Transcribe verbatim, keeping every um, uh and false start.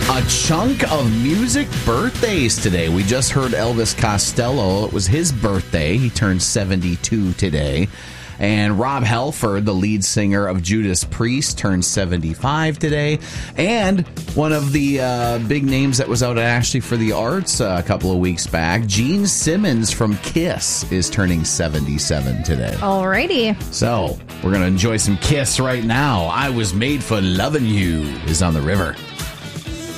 A chunk of music birthdays today. We just heard Elvis Costello. It was his birthday. He turned seventy-two today. And Rob Halford, the lead singer of Judas Priest, turned seventy-five today. And one of the uh, big names that was out at Ashley for the Arts uh, a couple of weeks back, Gene Simmons from Kiss, is turning seventy-seven today. Alrighty. So, we're going to enjoy some Kiss right now. I Was Made for Loving You is on the river.